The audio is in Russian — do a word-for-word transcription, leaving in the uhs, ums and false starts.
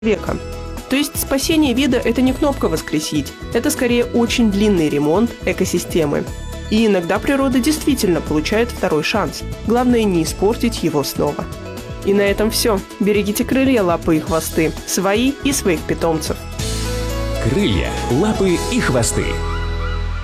века. То есть спасение вида – это не кнопка «воскресить», это скорее очень длинный ремонт экосистемы. И иногда природа действительно получает второй шанс. Главное не испортить его снова. И на этом все. Берегите крылья, лапы и хвосты. Свои и своих питомцев. Крылья, лапы и хвосты.